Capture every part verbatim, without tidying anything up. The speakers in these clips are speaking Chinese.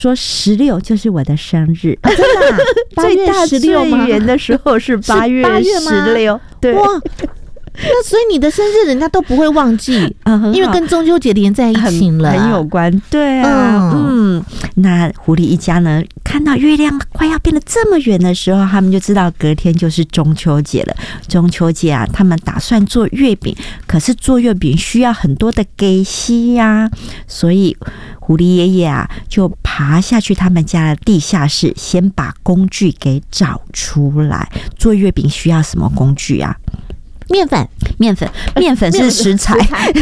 说十六就是我的生日， 啊、真的、啊？ 最大最圆的时候是八月十六，对。 哇，那所以你的生日人家都不会忘记，嗯、因为跟中秋节连在一起了， 很, 很有关。对啊，嗯, 嗯，那狐狸一家呢，看到月亮快要变得这么远的时候，他们就知道隔天就是中秋节了。中秋节啊，他们打算做月饼，可是做月饼需要很多的给息呀，所以狐狸爷爷啊，就爬下去他们家的地下室，先把工具给找出来。做月饼需要什么工具啊？ 面粉， 面粉，面粉是食材。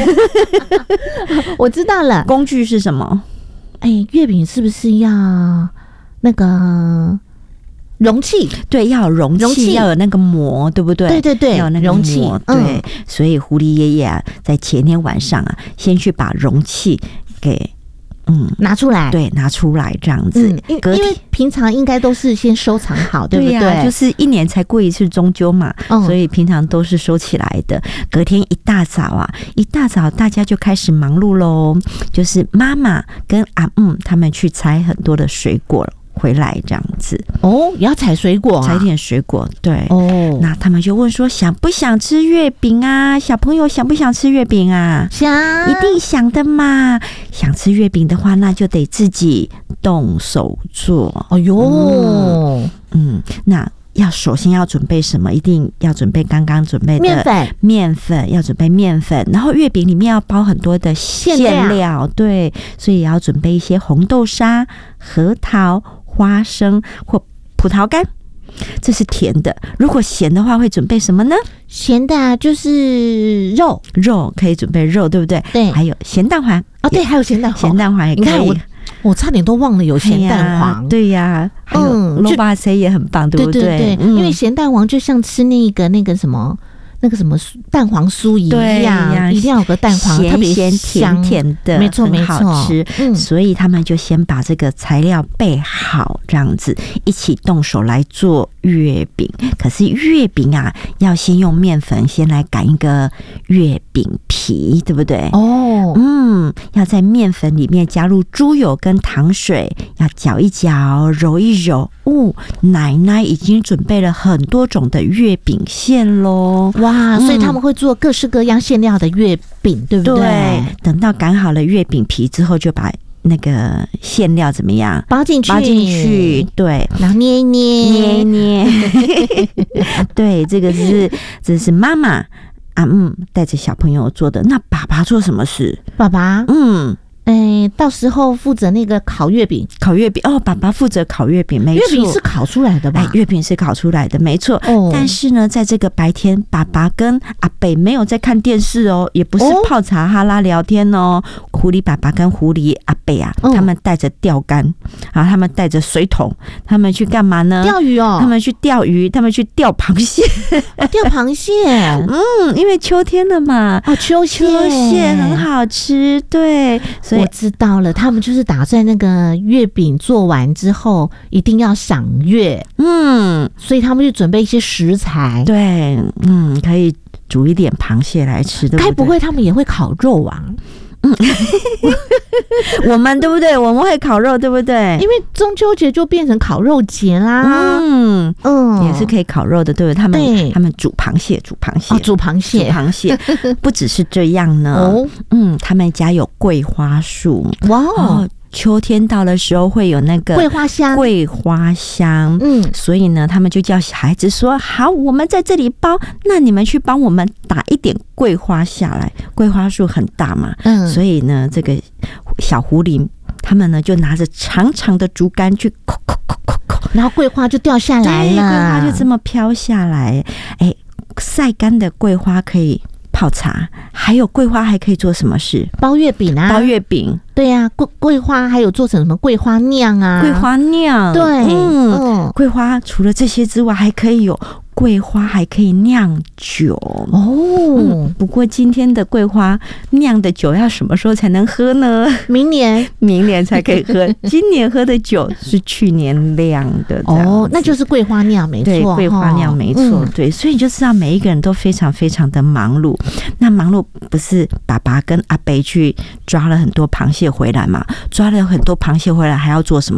我知道了， 工具是什么？ 哎，月饼是不是要那个容器？ 对，要有容器，容器要有那个膜，对不对？ 对对对， 要有那个容器。 对，嗯、所以狐狸爷爷啊，在前天晚上啊，先去把容器给。嗯，拿出来，对，拿出来这样子。 嗯、因为平常应该都是先收藏好，对不对？ 对啊，就是一年才过一次中秋嘛，嗯、所以平常都是收起来的。隔天一大早啊，一大早大家就开始忙碌喽，就是妈妈跟阿姆他们去采很多的水果了。回来这样子哦，也要采水果、啊， 采点水果，对哦。 那他们就问说，想不想吃月饼啊？小朋友想不想吃月饼啊？ 想， 一定想的嘛。想吃月饼的话，那就得自己动手做。 哎呦，嗯， 嗯那。要首先要准备什么？一定要准备刚刚准备的面粉， 面粉要准备面粉，然后月饼里面要包很多的馅料，馅料对，所以也要准备一些红豆沙、核桃、花生或葡萄干，这是甜的。如果咸的话，会准备什么呢？ 咸的啊，就是肉， 肉可以准备肉，对不对？ 对， 还有咸蛋黄哦，对，还有咸蛋黄， 咸蛋黄也可以。 你看我。我差点都忘了有咸蛋黄， 哎、对呀、啊，还有萝卜丝也很棒，对不对？ 对对对，嗯、因为咸蛋黄就像吃那个那个什么那个什么蛋黄酥一样，一定要有个蛋黄，特别咸甜甜的， 没错没错， 好吃。嗯，所以他们就先把这个材料备好，这样子一起动手来做月饼。可是月饼啊，要先用面粉先来擀一个月饼皮，对不对？ 哦， 嗯，要在面粉里面加入猪油跟糖水，要搅一搅，揉一揉。哦，奶奶已经准备了很多种的月饼馅咯。 哇，所以他们会做各式各样馅料的月饼，对不对？ 对，等到擀好了月饼皮之后，就把那个馅料怎么样包进去， 包进去，对， 然后捏一捏， 捏一捏。对，这个是这是妈妈啊，嗯，带着小朋友做的。那爸爸做什么事？ 爸爸， 嗯。 哎，到时候负责那个烤月饼， 烤月饼哦，爸爸负责烤月饼，没错， 月饼是烤出来的吧？ 哎，月饼是烤出来的，没错。哦，但是呢，在这个白天，爸爸跟阿北没有在看电视哦，也不是泡茶哈拉聊天哦。狐狸爸爸跟狐狸阿北啊，哦、他们带着钓竿，然后他们带着水桶，他们去干嘛呢？ 钓鱼哦， 他们去钓鱼，他们去钓螃蟹， 钓螃蟹。 嗯，因为秋天了嘛， 哦，秋蟹， 秋蟹很好吃，对，所以。 我知道了，他们就是打算那个月饼做完之后一定要赏月， 嗯， 所以他们就准备一些食材， 对，嗯，可以煮一点螃蟹来吃，对不对？ 该不会他们也会烤肉啊？ 嗯，我们对不对？我们会烤肉，对不对？ 因为中秋节就变成烤肉节啦。 嗯嗯，也是可以烤肉的，对不对？他们他们煮螃蟹，煮螃蟹， 哦、煮螃蟹， 煮螃蟹。不只是这样呢，哦、嗯，他们家有桂花树，哇哦。秋天到的时候会有那个桂花香， 桂花香，嗯，所以呢，他们就叫小孩子说：“好，我们在这里包，那你们去帮我们打一点桂花下来。桂花树很大嘛，嗯，所以呢，这个小狐狸他们呢就拿着长长的竹竿去扣扣扣扣扣， 然后桂花就掉下来了， 桂花就这么飘下来。哎，晒干的桂花可以泡茶，还有桂花还可以做什么事？ 包月饼啊， 包月饼。” 对呀、啊，桂桂花还有做成什么桂花酿啊？ 桂花酿， 对， 嗯，嗯桂花除了这些之外，还可以有桂花还可以酿酒哦、 嗯。不过今天的桂花酿的酒要什么时候才能喝呢？ 明年， 明年才可以喝。今年喝的酒是去年酿的哦， 那就是桂花酿没错， 对，桂花酿没错、嗯，对，所以你就知道每一个人都非常非常的忙碌。那忙碌不是爸爸跟阿伯去抓了很多螃蟹回来嘛？抓了很多螃蟹回来还要做什么？